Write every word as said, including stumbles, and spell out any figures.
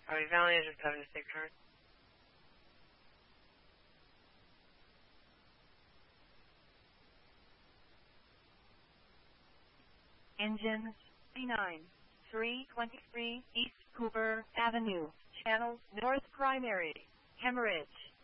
Are we Valley is just having a safe turn? Engines, B nine, three twenty-three East Cooper Avenue, Channel North Primary, Hemorrhage.